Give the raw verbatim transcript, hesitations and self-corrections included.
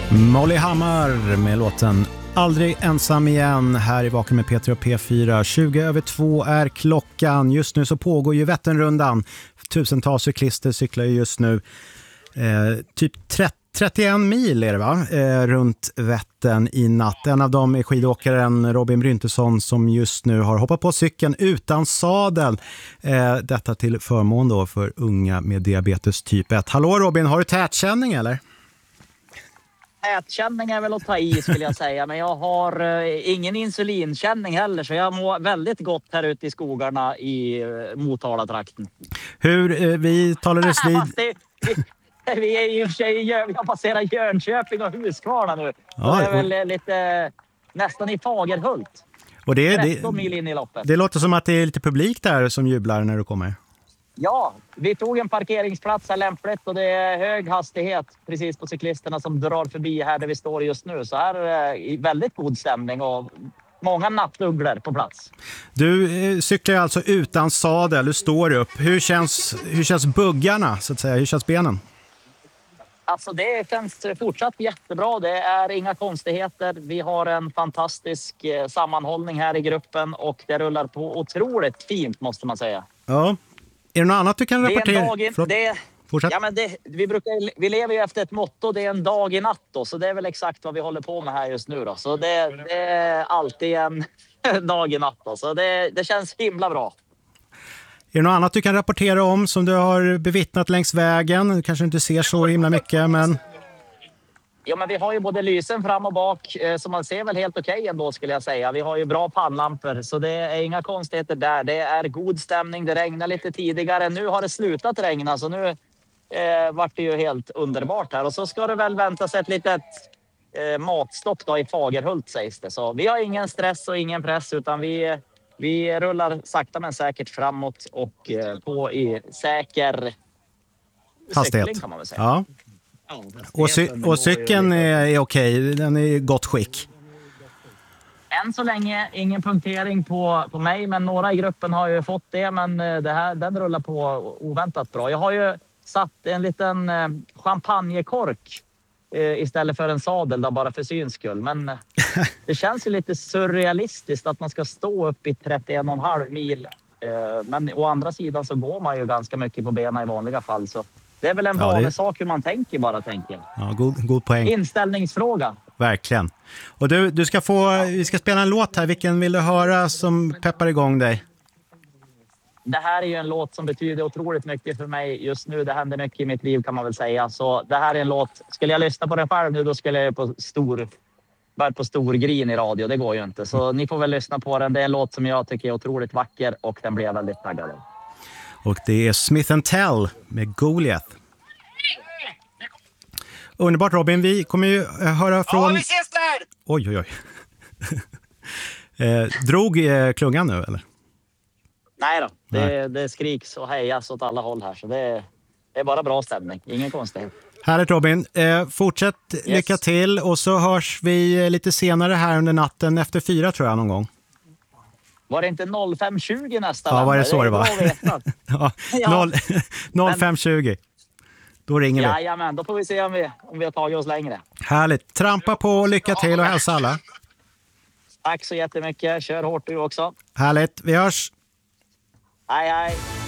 Molly Hammar med låten Aldrig ensam igen här i Vaken med Peter och P fyra. tjugo över två är klockan. Just nu så pågår ju Vätternrundan. Tusentals cyklister cyklar ju just nu eh, typ trettio trettioen mil är det va? Eh, runt Vättern i natt. En av dem är skidåkaren Robin Bryntesson som just nu har hoppat på cykeln utan sadel. Eh, detta till förmån då för unga med diabetes typ ett. Hallå Robin, har du tätkänning eller? Ätkänning är väl att ta i skulle jag säga, men jag har uh, ingen insulinkänning heller, så jag mår väldigt gott här ute i skogarna i uh, Motala-trakten. Hur, uh, vi talades vid... det, vi, vi är ju för sig, vi har passerat Jönköping och Huskvarna nu. Ja, det är väl uh, lite uh, nästan i Fagerhult. Och det, tretton mil in i loppet. Det låter som att det är lite publik där som jublar när du kommer. Ja, vi tog en parkeringsplats här lämpligt och det är hög hastighet precis på cyklisterna som drar förbi här där vi står just nu. Så här är det väldigt god stämning och många nattugglor på plats. Du eh, cyklar alltså utan sadel, du står upp. Hur känns, hur känns buggarna så att säga? Hur känns benen? Alltså det känns fortsatt jättebra. Det är inga konstigheter. Vi har en fantastisk eh, sammanhållning här i gruppen och det rullar på otroligt fint måste man säga. Ja. Är det något annat du kan rapportera? Det är en dag in, det, ja, men det, vi, brukar, vi lever ju efter ett motto, det är en dag i natt då, så det är väl exakt vad vi håller på med här just nu då. Så det, det är alltid en dag i natt då, så det, det känns himla bra. Är det något annat du kan rapportera om som du har bevittnat längs vägen? Du kanske inte ser så himla mycket, men... Ja, men vi har ju både lysen fram och bak så man ser väl helt okej ändå skulle jag säga. Vi har ju bra pannlampor så det är inga konstigheter där. Det är god stämning, det regnar lite tidigare. Nu har det slutat regna så nu eh, vart det ju helt underbart här. Och så ska det väl vänta sig ett litet eh, matstopp då i Fagerhult sägs det. Så vi har ingen stress och ingen press utan vi, vi rullar sakta men säkert framåt och eh, på i säker hastighet cykling kan man väl säga. Ja. Och, cy- och cykeln är, är okej, den är i gott skick. Än så länge ingen punktering på, på mig, men några i gruppen har ju fått det, men det här, den rullar på oväntat bra. Jag har ju satt en liten champagnekork eh, istället för en sadel då, bara för syns skull. Men det känns ju lite surrealistiskt att man ska stå upp i trettioen komma fem mil. Eh, men å andra sidan så går man ju ganska mycket på benen i vanliga fall, så det är väl en vanlig ja, det... sak hur man tänker bara tänker. Ja, god, god poäng. Inställningsfråga. Verkligen. Och du, du ska få, vi ska spela en låt här. Vilken vill du höra som peppar igång dig? Det här är ju en låt som betyder otroligt mycket för mig just nu. Det händer mycket i mitt liv kan man väl säga. Så det här är en låt, skulle jag lyssna på den själv nu då skulle jag på stor, bara på stor grin i radio. Det går ju inte. Så ni får väl lyssna på den. Det är en låt som jag tycker är otroligt vacker och den blir jag väldigt taggad av. Och det är Smith and Tell med Goliath. Underbart Robin, vi kommer ju höra från... Ja, vi ses där! Oj, oj, oj. eh, drog eh, klungan nu, eller? Nej då, det, Nej. det skriks och hejas åt alla håll här. Så det, det är bara bra stämning, ingen konstighet. Härligt Robin, eh, fortsätt yes. lycka till och så hörs vi lite senare här under natten efter fyra tror jag någon gång. Var det inte noll fem tjugo nästa? Ja, var det så det, det var? ja, ja. noll fem tjugo. Då ringer vi. Jajamän, då får vi se om vi, om vi har tagit oss längre. Härligt. Trampa på och lycka till och hälsa alla. Tack så jättemycket. Kör hårt du också. Härligt. Vi hörs. Hej, hej.